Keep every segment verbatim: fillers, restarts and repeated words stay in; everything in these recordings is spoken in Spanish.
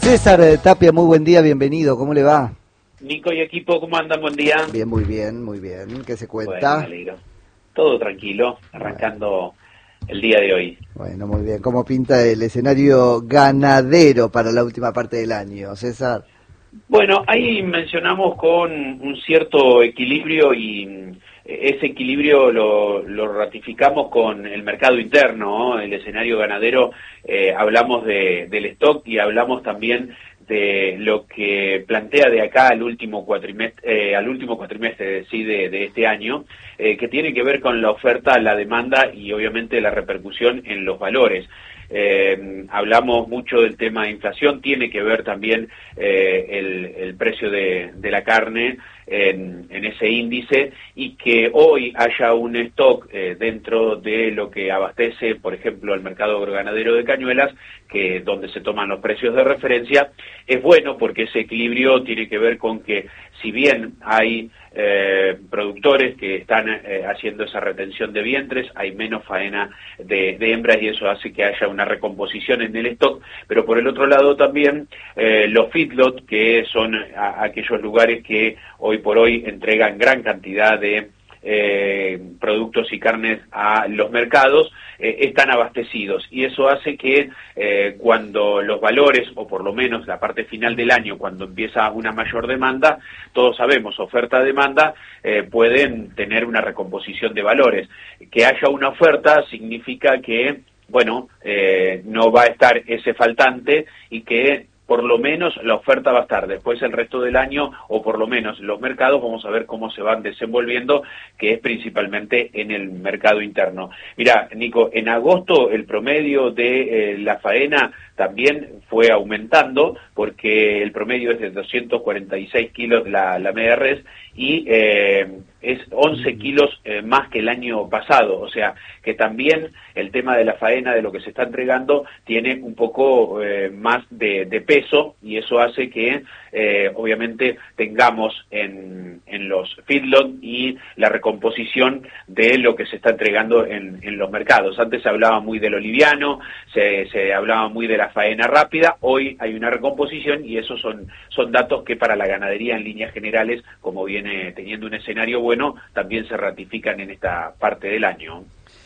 César Tapia, muy buen día, bienvenido, ¿cómo le va? Nico y equipo, ¿cómo andan? Buen día. Bien, muy bien, muy bien. ¿Qué se cuenta? Bueno, me alegro. Todo tranquilo, arrancando bueno. el día de hoy. Bueno, muy bien. ¿Cómo pinta el escenario ganadero para la última parte del año, César? Bueno, ahí mencionamos con un cierto equilibrio y ese equilibrio lo, lo ratificamos con el mercado interno, ¿no? El escenario ganadero, eh, hablamos de, del stock y hablamos también de lo que plantea de acá al último cuatrimestre, eh, al último cuatrimestre sí, de, de este año, eh, que tiene que ver con la oferta, la demanda y obviamente la repercusión en los valores. Eh, hablamos mucho del tema de inflación, tiene que ver también eh, el, el precio de, de la carne en, en ese índice, y que hoy haya un stock eh, dentro de lo que abastece, por ejemplo, el mercado agroganadero de Cañuelas, que donde se toman los precios de referencia, es bueno porque ese equilibrio tiene que ver con que si bien hay eh, productores que están eh, haciendo esa retención de vientres, hay menos faena de, de hembras y eso hace que haya una recomposición en el stock, pero por el otro lado también eh, los feedlot, que son a, aquellos lugares que hoy por hoy entregan gran cantidad de Eh, productos y carnes a los mercados, eh, están abastecidos, y eso hace que eh, cuando los valores, o por lo menos la parte final del año, cuando empieza una mayor demanda, todos sabemos, oferta-demanda, eh, pueden tener una recomposición de valores. Que haya una oferta significa que, bueno, eh, no va a estar ese faltante y que por lo menos la oferta va a estar. Después el resto del año, o por lo menos los mercados, vamos a ver cómo se van desenvolviendo, que es principalmente en el mercado interno. Mira, Nico, en agosto el promedio de eh, la faena también fue aumentando, porque el promedio es de doscientos cuarenta y seis kilos la, la media res, y eh, es once kilos eh, más que el año pasado, o sea que también el tema de la faena, de lo que se está entregando, tiene un poco eh, más de, de peso, y eso hace que eh, obviamente tengamos en, en los feedlot y la recomposición de lo que se está entregando en, en los mercados. Antes se hablaba muy de lo liviano, se, se hablaba muy de la faena rápida, hoy hay una recomposición, y esos son, son datos que para la ganadería en líneas generales, como viene teniendo un escenario bueno, también se ratifican en esta parte del año.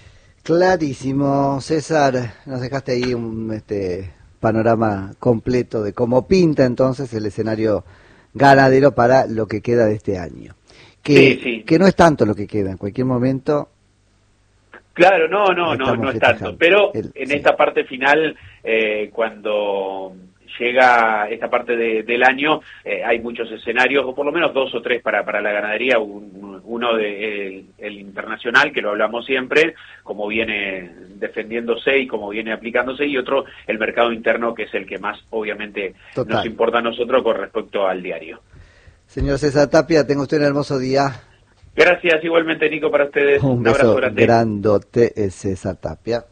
Clarísimo, César, nos dejaste ahí un este panorama completo de cómo pinta entonces el escenario ganadero para lo que queda de este año. Que, sí, sí. que no es tanto lo que queda, en cualquier momento. Claro, no, no, no, no es tanto, pero el, en sí. esta parte final, eh, cuando llega esta parte de, del año, eh, hay muchos escenarios, o por lo menos dos o tres para, para la ganadería, un, uno de el, el internacional, que lo hablamos siempre, como viene defendiéndose y como viene aplicándose, y otro, el mercado interno, que es el que más obviamente Total. nos importa a nosotros con respecto al diario. Señor César Tapia, tenga usted un hermoso día. Gracias, igualmente, Nico, para ustedes. Un, un beso abrazo grande. Grandote, César Tapia.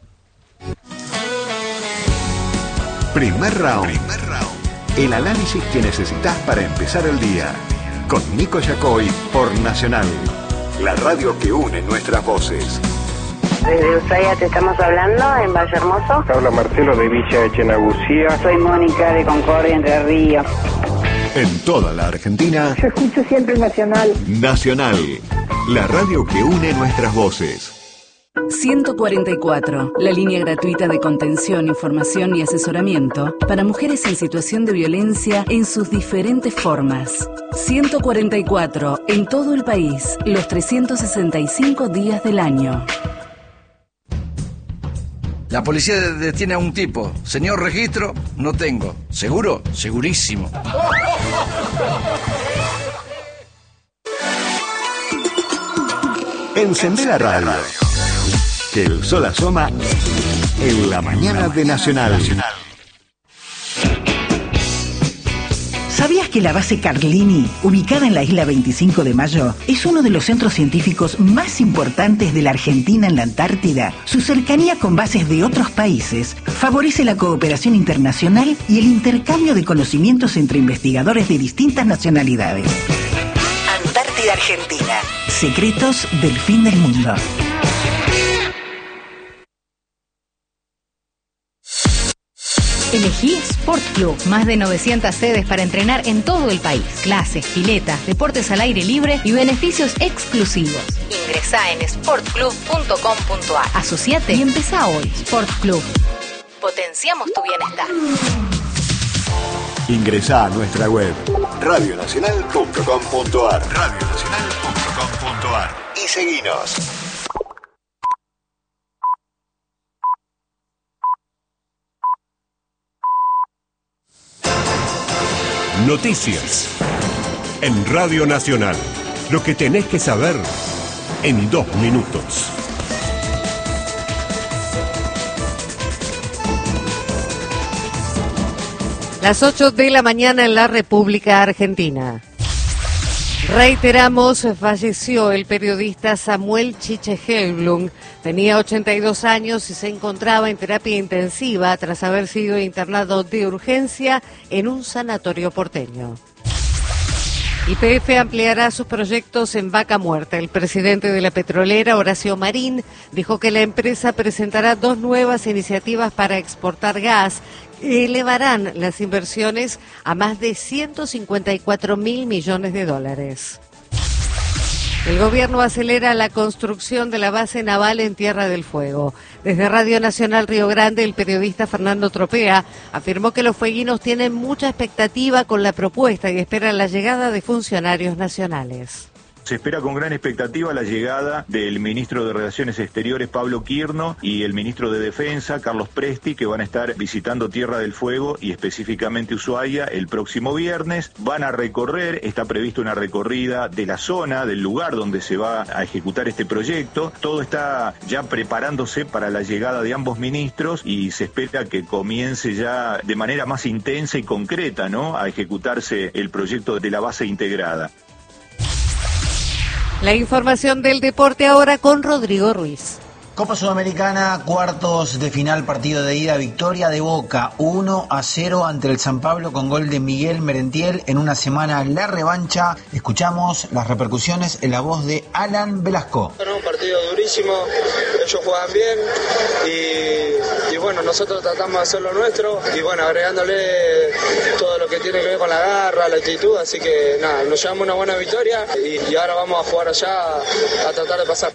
Primer round. Primer round. El análisis que necesitas para empezar el día. Con Nico Yacoy por Nacional. La radio que une nuestras voces. Desde Ushuaia te estamos hablando, en Valle Hermoso. Habla Marcelo de Villa Echenagusía. Soy Mónica de Concordia, Entre Ríos. En toda la Argentina. Yo escucho siempre Nacional. Nacional. La radio que une nuestras voces. ciento cuarenta y cuatro, la línea gratuita de contención, información y asesoramiento para mujeres en situación de violencia en sus diferentes formas. ciento cuarenta y cuatro, en todo el país, los trescientos sesenta y cinco días del año. La policía detiene a un tipo. Señor registro, no tengo. ¿Seguro? Segurísimo. Encendé la radio. Que el sol asoma en la mañana de Nacional. ¿Sabías que la base Carlini, ubicada en la isla veinticinco de Mayo, es uno de los centros científicos más importantes de la Argentina en la Antártida? Su cercanía con bases de otros países favorece la cooperación internacional y el intercambio de conocimientos entre investigadores de distintas nacionalidades. Antártida Argentina. Secretos del fin del mundo. Elegí Elegí Sport Club. Más de novecientas sedes para entrenar en todo el país. Clases, piletas, deportes al aire libre y beneficios exclusivos. Ingresá en sport club punto com punto a r. Asociate y empezá hoy. Sport Club. Potenciamos tu bienestar. Ingresá a nuestra web radio nacional punto com punto a r radio nacional punto com punto a r y seguinos. Noticias en Radio Nacional. Lo que tenés que saber en dos minutos. Las ocho de la mañana en la República Argentina. Reiteramos, falleció el periodista Samuel Chiche Helblum. Tenía ochenta y dos años y se encontraba en terapia intensiva tras haber sido internado de urgencia en un sanatorio porteño. Y P F ampliará sus proyectos en Vaca Muerta. El presidente de la petrolera, Horacio Marín, dijo que la empresa presentará dos nuevas iniciativas para exportar gas que elevarán las inversiones a más de ciento cincuenta y cuatro mil millones de dólares. El gobierno acelera la construcción de la base naval en Tierra del Fuego. Desde Radio Nacional Río Grande, el periodista Fernando Tropea afirmó que los fueguinos tienen mucha expectativa con la propuesta y esperan la llegada de funcionarios nacionales. Se espera con gran expectativa la llegada del ministro de Relaciones Exteriores, Pablo Quirno, y el ministro de Defensa, Carlos Presti, que van a estar visitando Tierra del Fuego y específicamente Ushuaia el próximo viernes. Van a recorrer, está previsto una recorrida de la zona, del lugar donde se va a ejecutar este proyecto. Todo está ya preparándose para la llegada de ambos ministros y se espera que comience ya de manera más intensa y concreta, ¿no?, a ejecutarse el proyecto de la base integrada. La información del deporte ahora con Rodrigo Ruiz. Copa Sudamericana, cuartos de final, partido de ida, victoria de Boca uno a cero ante el San Pablo con gol de Miguel Merentiel. En una semana la revancha. Escuchamos las repercusiones en la voz de Alan Velasco. Bueno, un partido durísimo, ellos juegan bien y, y bueno, nosotros tratamos de hacer lo nuestro y bueno, agregándole todo lo que tiene que ver con la garra, la actitud, así que nada, nos llevamos una buena victoria y, y ahora vamos a jugar allá a, a tratar de pasar.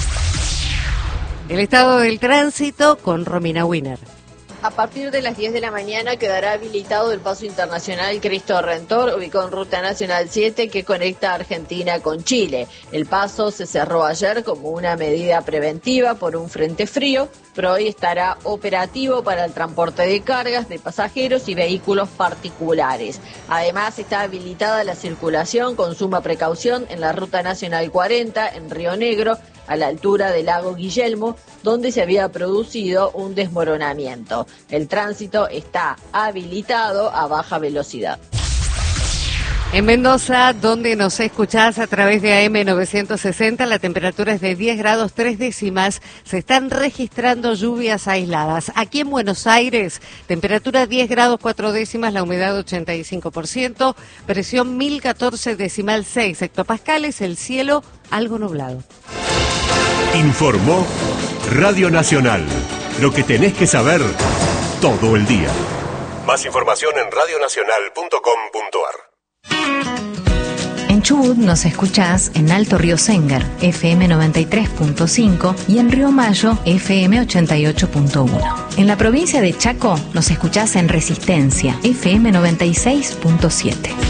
El estado del tránsito con Romina Wiener. A partir de las diez de la mañana quedará habilitado el paso internacional Cristo Redentor, ubicado en Ruta Nacional siete, que conecta Argentina con Chile. El paso se cerró ayer como una medida preventiva por un frente frío, pero hoy estará operativo para el transporte de cargas, de pasajeros y vehículos particulares. Además, está habilitada la circulación con suma precaución en la Ruta Nacional cuarenta, en Río Negro, a la altura del lago Guillermo, donde se había producido un desmoronamiento. El tránsito está habilitado a baja velocidad. En Mendoza, donde nos escuchás a través de A M novecientos sesenta, la temperatura es de diez grados tres décimas. Se están registrando lluvias aisladas. Aquí en Buenos Aires, temperatura diez grados cuatro décimas, la humedad ochenta y cinco por ciento, presión mil catorce decimal seis hectopascales, el cielo algo nublado. Informó Radio Nacional. Lo que tenés que saber todo el día. Más información en radio nacional punto com punto a r. En Chubut nos escuchás en Alto Río Sengar, F M noventa y tres punto cinco, y en Río Mayo, F M ochenta y ocho punto uno. En la provincia de Chaco nos escuchás en Resistencia, F M noventa y seis punto siete.